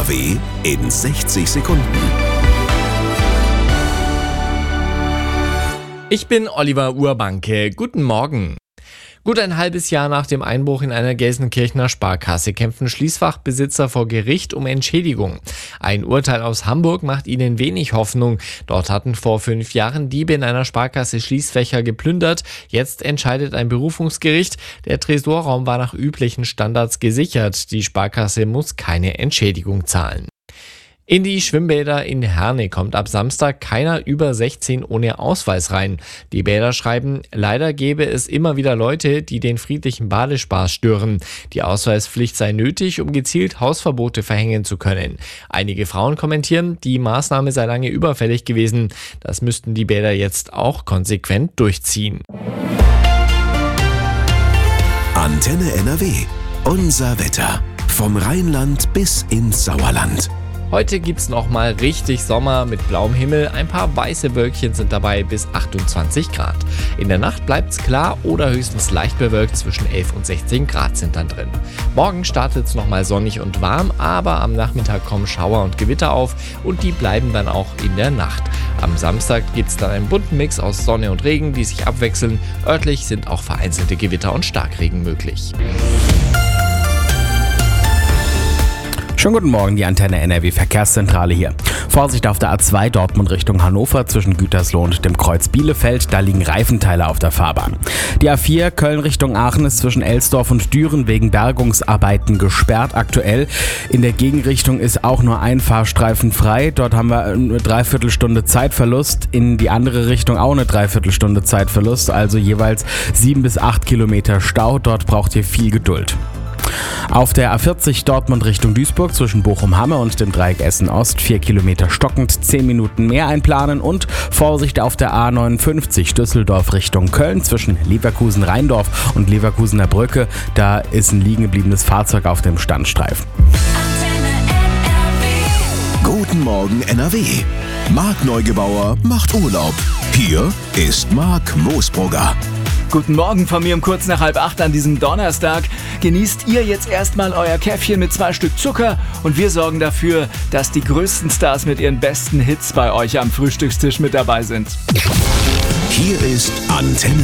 NRW in 60 Sekunden. Ich bin Oliver Urbanke. Guten Morgen. Gut ein halbes Jahr nach dem Einbruch in einer Gelsenkirchener Sparkasse kämpfen Schließfachbesitzer vor Gericht um Entschädigung. Ein Urteil aus Hamburg macht ihnen wenig Hoffnung. Dort hatten vor 5 Jahren Diebe in einer Sparkasse Schließfächer geplündert. Jetzt entscheidet ein Berufungsgericht. Der Tresorraum war nach üblichen Standards gesichert. Die Sparkasse muss keine Entschädigung zahlen. In die Schwimmbäder in Herne kommt ab Samstag keiner über 16 ohne Ausweis rein. Die Bäder schreiben, leider gäbe es immer wieder Leute, die den friedlichen Badespaß stören. Die Ausweispflicht sei nötig, um gezielt Hausverbote verhängen zu können. Einige Frauen kommentieren, die Maßnahme sei lange überfällig gewesen. Das müssten die Bäder jetzt auch konsequent durchziehen. Antenne NRW. Unser Wetter. Vom Rheinland bis ins Sauerland. Heute gibt's noch mal richtig Sommer mit blauem Himmel. Ein paar weiße Wölkchen sind dabei bis 28 Grad. In der Nacht bleibt's klar oder höchstens leicht bewölkt. Zwischen 11 und 16 Grad sind dann drin. Morgen startet's noch mal sonnig und warm, aber am Nachmittag kommen Schauer und Gewitter auf und die bleiben dann auch in der Nacht. Am Samstag gibt's dann einen bunten Mix aus Sonne und Regen, die sich abwechseln. Örtlich sind auch vereinzelte Gewitter und Starkregen möglich. Schönen guten Morgen, die Antenne NRW Verkehrszentrale hier. Vorsicht auf der A2 Dortmund Richtung Hannover zwischen Gütersloh und dem Kreuz Bielefeld, da liegen Reifenteile auf der Fahrbahn. Die A4 Köln Richtung Aachen ist zwischen Elsdorf und Düren wegen Bergungsarbeiten gesperrt aktuell. In der Gegenrichtung ist auch nur ein Fahrstreifen frei, dort haben wir eine Dreiviertelstunde Zeitverlust, in die andere Richtung auch eine Dreiviertelstunde Zeitverlust, also jeweils 7 bis 8 Kilometer Stau, dort braucht ihr viel Geduld. Auf der A40 Dortmund Richtung Duisburg zwischen Bochum-Hamme und dem Dreieck Essen-Ost 4 Kilometer stockend, 10 Minuten mehr einplanen und Vorsicht auf der A59 Düsseldorf Richtung Köln zwischen Leverkusen-Rheindorf und Leverkusener Brücke. Da ist ein liegen gebliebenes Fahrzeug auf dem Standstreifen. Guten Morgen NRW. Marc Neugebauer macht Urlaub. Hier ist Marc Moosbrugger. Guten Morgen von mir um kurz nach 7:30 an diesem Donnerstag. Genießt ihr jetzt erstmal euer Käffchen mit 2 Stück Zucker und wir sorgen dafür, dass die größten Stars mit ihren besten Hits bei euch am Frühstückstisch mit dabei sind. Hier ist Antenne